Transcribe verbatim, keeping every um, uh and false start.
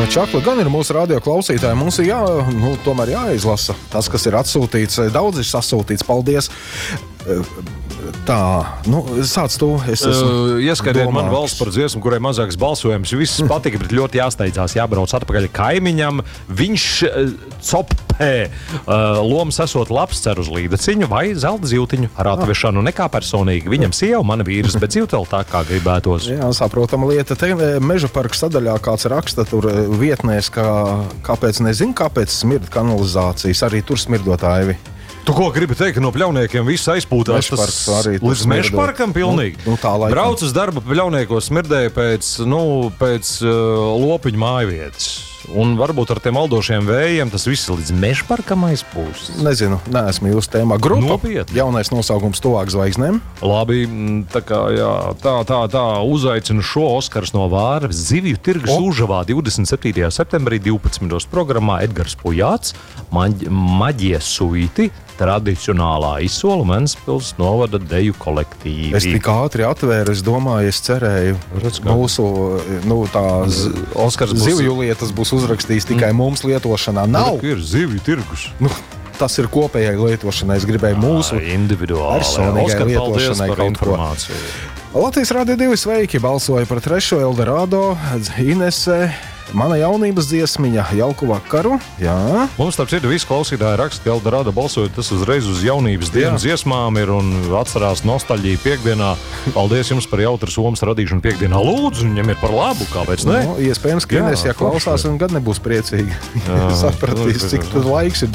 čakli, gan ir mūsu radio klausītāji. Mums ir jā, nu, tomēr jāizlasa tas, kas ir atsūtīts. Daudz ir sasūtīts. Paldies! Tā, nu, sāc tu. Es esmu uh, Ieskaitiet man valsts par dziesmu, kurai mazāks balsojums. Viss patika, bet ļoti jāsteidzās, jābrauc atpakaļ kaimiņam. Viņš uh, copē. Uh, lomas esot labs, cer uz līdeciņu vai zelta zīltiņu ar atvešanu nekā personīgi. Viņam sieva, mana vīrs, bet dzīvotēl tā, kā gribētos. Jā, saprotama lieta. Te Meža parka sadaļā kāds raksta tur vietnēs, ka kāpēc nezinu, kāpēc smird kanalizācijas. Arī tur smirdot aivi. Tu ko gribi teikt, ka no Pļauniekiem viss aizpūtās līdz Mežparkam pilnīgi? Nu, tā laikam. Brauc uz darbu Pļauniekos smirdēja pēc, nu, pēc uh, lopiņu mājvietas. Un varbūt ar tiem aldošiem vējiem tas viss līdz Mežparkam aizpūst. Nezinu, neesmu jūsu tēmā. Grupa, Nopietni. Jaunais nosaukums Tuvāk zvaigznēm. Labi, tā kā, jā, tā, tā, tā, uzaicinu šo Oskars no Vāra Zivju tirgus O. Užavā divdesmit septītajā septembrī divpadsmitajā programmā Edgars Pujāts, Maģ, Maģie Suiti, tradicionālā izsola Ventspils novada deju kolektīvi. Es tik ātri atvēru, es domāju, es cerēju, Redz, kā. mūsu, nu, tā Oskars būs- zivju lietas būs uzrakstījis tikai mums lietošanā. Nav. Ir zivju tirgus. Nu, tas ir kopējai lietošanai. Es gribēju mūsu individuāli. personīgai Oskar, paldies lietošanai par kaut ko. informāciju. Latvijas Rādio divi sveiki, balsoja par trešo Eldorado, Inese, mana jaunības dziesmiņa, jauku vakaru. Jā. Mums, starp citu, visi klausītāji raksta, ka Eldorado balsojot, tas uzreiz uz jaunības dienas dziesmām ir un atcerās nostalģiju piekdienā. Paldies jums par jautras somas radīšanu piekdienā. Lūdzu, viņam ir par labu, kāpēc ne? Nu, iespējams, ka Jā, Inese, ja klausās, un gan nebūs priecīgi. Jā. Sapratīs, cik tas laiks ir